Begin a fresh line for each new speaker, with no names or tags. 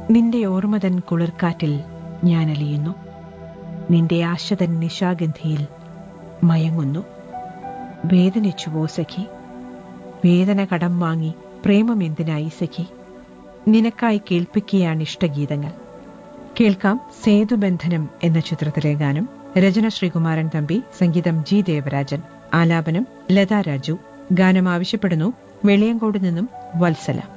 നിന്റെ ഓർമ്മതൻ കുളിർക്കാറ്റിൽ ഞാൻ അലിയുന്നു. നിന്റെ ആശതൻ നിശാഗന്ധിയിൽ മയങ്ങുന്നു. വേദനിച്ചുവോ സഖി? വേദന കടം വാങ്ങി പ്രേമമെന്തിനായി സഖി? നിനക്കായി കേൾപ്പിക്കുകയാണ് ഇഷ്ടഗീതങ്ങൾ. കേൾക്കാം സേതുബന്ധനം എന്ന ചിത്രത്തിലെ ഗാനം. രചന ശ്രീകുമാരൻ തമ്പി, സംഗീതം ജി ദേവരാജൻ, ആലാപനം ലതാ രാജു. ഗാനം ആവശ്യപ്പെടുന്നു വെളിയങ്കോട് നിന്നും വത്സല.